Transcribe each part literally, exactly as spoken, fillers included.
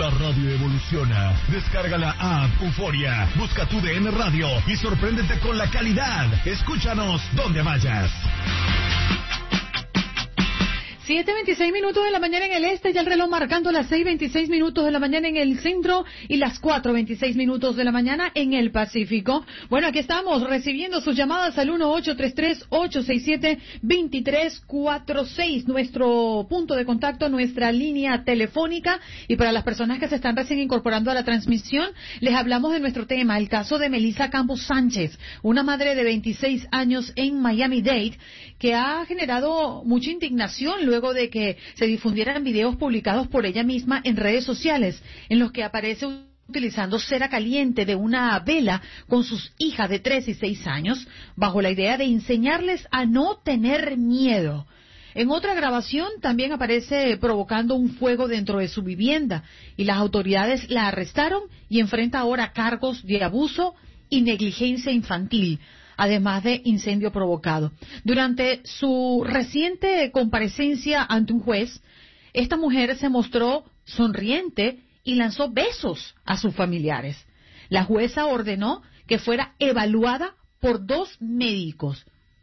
La radio evoluciona. Descarga la app Euforia. Busca tu D N Radio y sorpréndete con la calidad. Escúchanos donde vayas. siete veintiséis minutos de la mañana en el este, ya el reloj marcando las seis veintiséis minutos de la mañana en el centro y las cuatro veintiséis minutos de la mañana en el Pacífico. Bueno, aquí estamos recibiendo sus llamadas al uno ocho tres tres, ocho seis siete, dos tres cuatro seis, nuestro punto de contacto, nuestra línea telefónica. Y para las personas que se están recién incorporando a la transmisión, les hablamos de nuestro tema, el caso de Melissa Campos Sánchez, una madre de veintiséis años en Miami-Dade, que ha generado mucha indignación luego luego de que se difundieran videos publicados por ella misma en redes sociales, en los que aparece utilizando cera caliente de una vela con sus hijas de tres y seis años, bajo la idea de enseñarles a no tener miedo. En otra grabación también aparece provocando un fuego dentro de su vivienda, y las autoridades la arrestaron y enfrenta ahora cargos de abuso y negligencia infantil, además de incendio provocado. Durante su reciente comparecencia ante un juez, esta mujer se mostró sonriente y lanzó besos a sus familiares. La jueza ordenó que fuera evaluada por dos médicos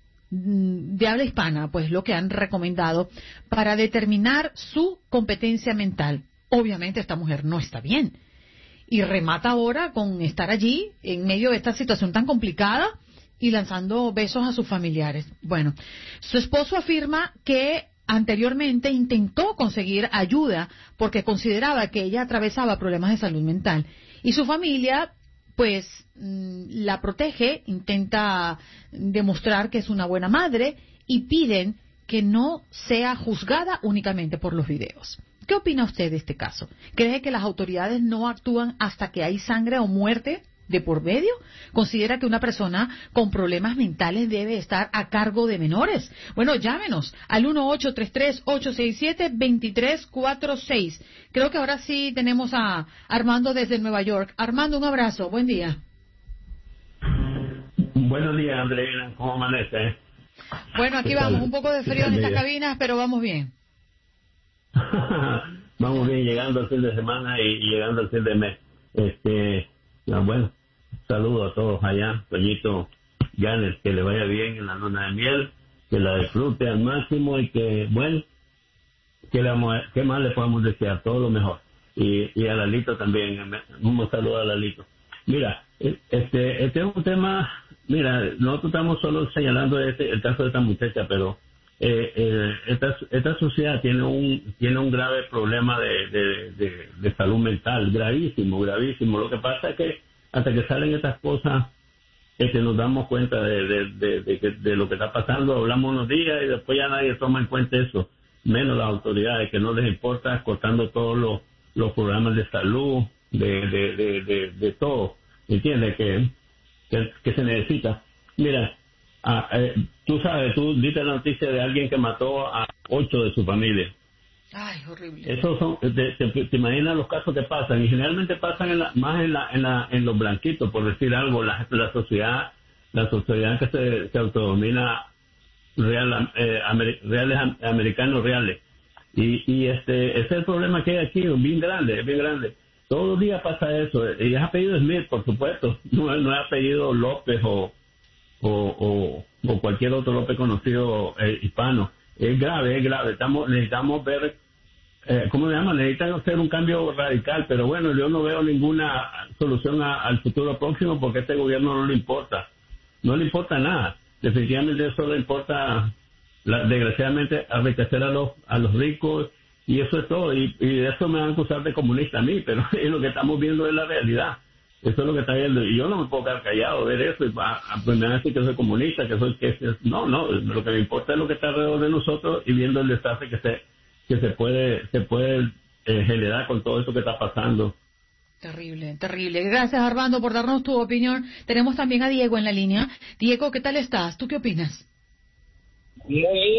de habla hispana, pues lo que han recomendado, para determinar su competencia mental. Obviamente esta mujer no está bien y remata ahora con estar allí en medio de esta situación tan complicada y lanzando besos a sus familiares. Bueno, su esposo afirma que anteriormente intentó conseguir ayuda porque consideraba que ella atravesaba problemas de salud mental, y su familia pues la protege, intenta demostrar que es una buena madre, y piden que no sea juzgada únicamente por los videos. ¿Qué opina usted de este caso? ¿Cree que las autoridades no actúan hasta que hay sangre o muerte de por medio? ¿Considera que una persona con problemas mentales debe estar a cargo de menores? Bueno, llámenos al uno ocho tres tres, ocho seis siete, dos tres cuatro seis. Creo que ahora sí tenemos a Armando desde Nueva York. Armando, un abrazo. Buen día. Buenos días, Andreina. ¿Cómo amanece? Bueno, aquí vamos. Un poco de frío en estas cabinas, pero vamos bien. Vamos bien, llegando al fin de semana y llegando al fin de mes. Este... No, bueno, saludo a todos allá, Toñito, Janet, que le vaya bien en la luna de miel, que la disfrute al máximo y que, bueno, que, le, que más le podemos desear, todo lo mejor. Y, y a Lalito también, un saludo a Lalito. Mira, este, este es un tema, mira, nosotros estamos solo señalando este, el caso de esta muchacha, pero eh, eh, esta, esta sociedad tiene un tiene un grave problema de, de, de, de salud mental, gravísimo, gravísimo. Lo que pasa es que hasta que salen estas cosas, este, nos damos cuenta de, de, de, de, de, de lo que está pasando, hablamos unos días y después ya nadie toma en cuenta eso, menos las autoridades, que no les importa, cortando todos los, los programas de salud, de, de, de, de, de todo, ¿entiendes? Que, que, que se necesita. Mira, Ah, eh, tú sabes, tú diste la noticia de alguien que mató a ocho de su familia. Ay, horrible. Esos son, te, te, te imaginas los casos que pasan, y generalmente pasan en la, más en la, en la, en los blanquitos, por decir algo, la, la sociedad, la sociedad que se, se autodomina real, eh, amer, reales americanos reales. Y, y este, ese es el problema que hay aquí, es bien grande, es bien grande. Todos los días pasa eso, y es apellido Smith, por supuesto, no, no es apellido López o O, o, o cualquier otro López conocido eh, hispano. Es grave, es grave. Estamos, necesitamos ver, eh, ¿cómo se llama? Necesitan hacer un cambio radical, pero bueno, yo no veo ninguna solución a, al futuro próximo porque a este gobierno no le importa. No le importa nada. Definitivamente eso le importa, la, desgraciadamente, enriquecer a los, a los ricos, y eso es todo. Y, y de eso me van a acusar de comunista a mí, pero es lo que estamos viendo es la realidad. Eso es lo que está viendo, y yo no me puedo quedar callado, ver eso, y va, pues me van a decir que soy comunista, que soy, que no, no, lo que me importa es lo que está alrededor de nosotros, y viendo el desastre que se, que se puede, se puede eh, generar con todo esto que está pasando. Terrible, terrible. Gracias, Armando, por darnos tu opinión. Tenemos también a Diego en la línea. Diego, ¿qué tal estás? ¿Tú qué opinas? Muy